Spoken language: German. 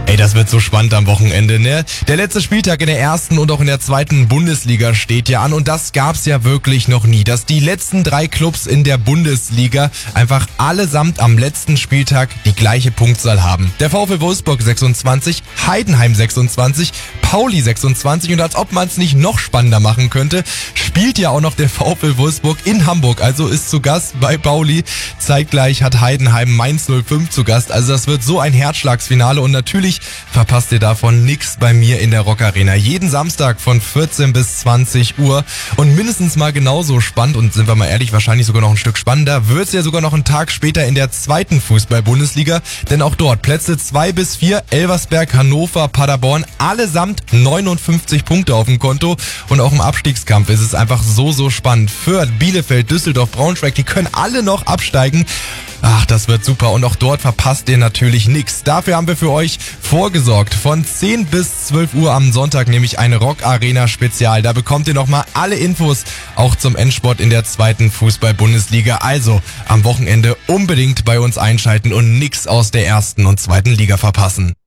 Ey, das wird so spannend am Wochenende, ne? Der letzte Spieltag in der ersten und auch in der zweiten Bundesliga steht ja an und das gab's ja wirklich noch nie, dass die letzten 3 Clubs in der Bundesliga einfach allesamt am letzten Spieltag die gleiche Punktzahl haben. Der VfL Wolfsburg 26, Heidenheim 26, Pauli 26 und als ob man es nicht noch spannender machen könnte, spielt ja auch noch der VfL Wolfsburg in Hamburg, also ist zu Gast bei Pauli. Zeitgleich hat Heidenheim Mainz 05 zu Gast, also das wird so ein Herzschlagsfinale und natürlich verpasst ihr davon nix bei mir in der Rock Arena. Jeden Samstag von 14 bis 20 Uhr und mindestens mal genauso spannend und sind wir mal ehrlich, wahrscheinlich sogar noch ein Stück spannender, wird's ja sogar noch einen Tag später in der zweiten Fußball-Bundesliga, denn auch dort Plätze 2 bis 4, Elversberg, Hannover, Paderborn, allesamt 59 Punkte auf dem Konto und auch im Abstiegskampf ist es einfach so spannend. Fürth, Bielefeld, Düsseldorf, Braunschweig, die können alle noch absteigen. Ach, das wird super und auch dort verpasst ihr natürlich nichts. Dafür haben wir für euch vorgesorgt. Von 10 bis 12 Uhr am Sonntag nämlich ein Rock Arena Spezial. Da bekommt ihr nochmal alle Infos auch zum Endspurt in der zweiten Fußball-Bundesliga. Also am Wochenende unbedingt bei uns einschalten und nix aus der ersten und zweiten Liga verpassen.